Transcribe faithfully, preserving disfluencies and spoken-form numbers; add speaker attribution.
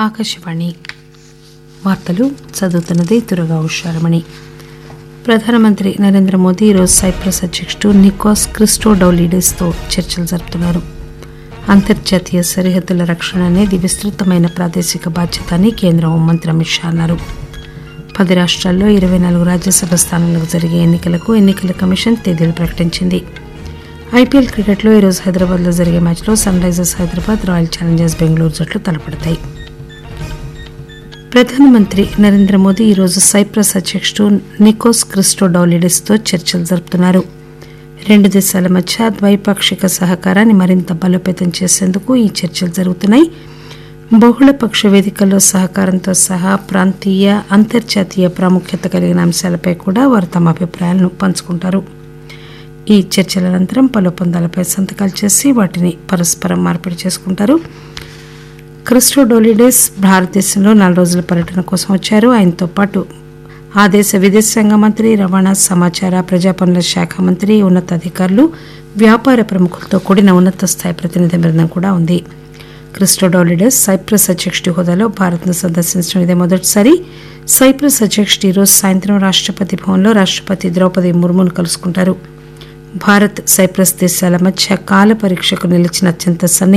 Speaker 1: ఆకాశవాణి వార్తలు చదువుతున్నది దుర్గా ఉషారమణి. ప్రధానమంత్రి నరేంద్ర మోదీ ఈరోజు సైప్రస్ అధ్యకుడు నికోస్ క్రిస్టోడౌలిడెస్తో చర్చలు జరుపుతున్నారు. అంతర్జాతీయ సరిహద్దుల రక్షణ అనేది విస్తృతమైన ప్రాదేశిక బాధ్యత అని కేంద్ర హోంమంత్రి అమిత్ షా అన్నారు. పది రాష్ట్రాల్లో ఇరవై నాలుగు రాజ్యసభ స్థానాలకు జరిగే ఎన్నికలకు ఎన్నికల కమిషన్ తేదీలు ప్రకటించింది. ఐపీఎల్ క్రికెట్లో ఈరోజు హైదరాబాద్లో జరిగే మ్యాచ్లో sun Risers Hyderabad, royal Challengers Bengaluru జట్లు తలపడతాయి. ప్రధానమంత్రి నరేంద్ర మోదీ ఈరోజు సైప్రస్ అధ్యకుడు నికోస్ క్రిస్టోడౌలిడెస్తో చర్చలు జరుపుతున్నారు. రెండు దేశాల మధ్య ద్వైపాక్షిక సహకారాన్ని మరింత బలోపేతం చేసేందుకు ఈ చర్చలు జరుగుతున్నాయి. బహుళపక్ష వేదికల్లో సహకారంతో సహా ప్రాంతీయ, అంతర్జాతీయ ప్రాముఖ్యత కలిగిన అంశాలపై కూడా వారు తమ అభిప్రాయాలను పంచుకుంటారు. ఈ చర్చల అనంతరం పలు ఒప్పందాలపై సంతకాలు చేసి వాటిని పరస్పరం మార్పిడి చేసుకుంటారు. క్రిస్టోడౌలిడెస్ భారతదేశంలో నాలుగు రోజుల పర్యటన కోసం వచ్చారు. ఆయనతో పాటు ఆ దేశ విదేశాంగ మంత్రి, రవాణా, సమాచార, ప్రజా పనుల శాఖ మంత్రి, ఉన్నతాధికారులు, వ్యాపార ప్రముఖులతో కూడిన ఉన్నత స్థాయి ప్రతినిధి బృందం కూడా ఉంది. క్రిస్టోడౌలిడెస్ సైప్రస్ అధ్యకుడి హోదాలో భారత్ను సందర్శించడం ఇదే మొదటిసారి. సైప్రస్ అధ్యకుడు ఈరోజు సాయంత్రం రాష్టపతి భవన్లో రాష్టపతి ద్రౌపది ముర్మును కలుసుకుంటారు. భారత్, సైప్రస్ దేశాల మధ్య కాల పరీక్షకు నిలిచిన అత్యంత సన్ని